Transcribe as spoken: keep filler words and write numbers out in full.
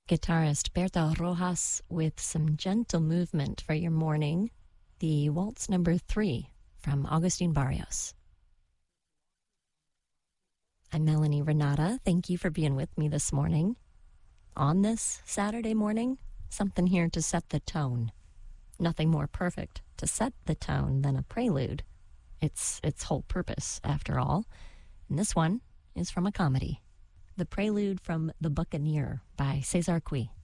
Guitarist Berta Rojas with some gentle movement for your morning. The Waltz Number Three from Agustin Barrios. I'm Melanie Renata. Thank you for being with me this morning. On this Saturday morning, something here to set the tone. Nothing more perfect to set the tone than a prelude. It's its whole purpose, after all. And this one is from a comedy. The prelude from The Buccaneer by Cesar Cui.